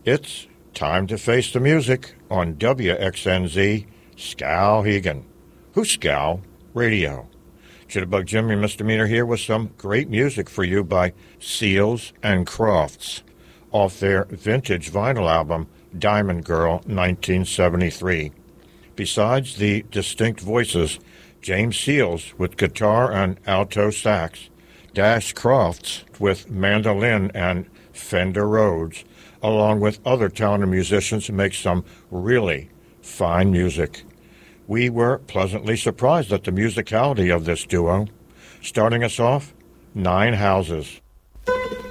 It's time to face the music on WXNZ Skowhegan. Who's Skow? Radio. Jitterbug Jimmy Misdemeanor here with some great music for you by Seals and Crofts off their vintage vinyl album Diamond Girl 1973. Besides the distinct voices, James Seals with guitar and alto sax, Dash Crofts with mandolin and Fender Rhodes, along with other talented musicians who make some really fine music. We were pleasantly surprised at the musicality of this duo. Starting us off, Nine Houses.